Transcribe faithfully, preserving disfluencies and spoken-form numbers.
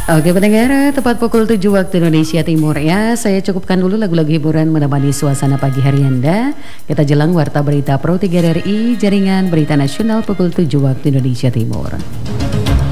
Oke pendengar, tepat pukul tujuh waktu Indonesia Timur ya. Saya cukupkan dulu lagu-lagu hiburan menemani suasana pagi hari Anda. Kita jelang warta berita Pro tiga R I, jaringan berita nasional pukul tujuh waktu Indonesia Timur.